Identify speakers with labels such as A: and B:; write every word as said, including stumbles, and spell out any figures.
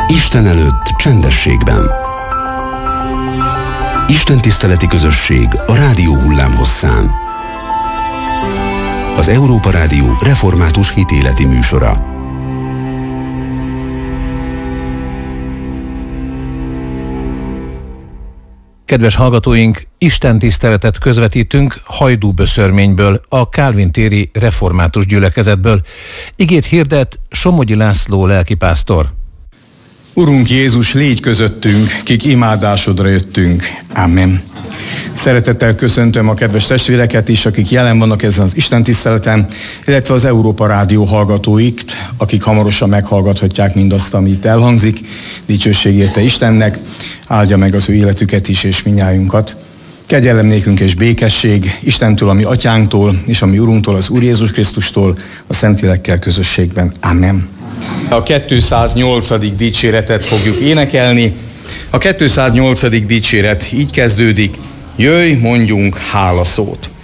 A: Isten előtt csendességben. Isten tiszteleti közösség a rádió hullámhosszán. Az Európa Rádió református hitéleti műsora.
B: Kedves hallgatóink, Isten tiszteletet közvetítünk Hajdúböszörményből, a Kálvin téri református gyülekezetből. Igét hirdet Somogyi László lelkipásztor.
C: Urunk Jézus, légy közöttünk, kik imádásodra jöttünk. Amen. Szeretettel köszöntöm a kedves testvéreket is, akik jelen vannak ezen az Isten tiszteleten, illetve az Európa Rádió hallgatóikt, akik hamarosan meghallgathatják mindazt, ami itt elhangzik. Dicsőség érte Istennek, áldja meg az ő életüket is és mindnyájunkat. Kegyelem nékünk és békesség Istentől, a mi atyánktól, és a mi Urunktól, az Úr Jézus Krisztustól, a Szentlélekkel közösségben. Amen. A kétszáznyolcadik dicséretet fogjuk énekelni. A kétszáznyolcadik dicséret így kezdődik: jöjj, mondjunk hálaszót.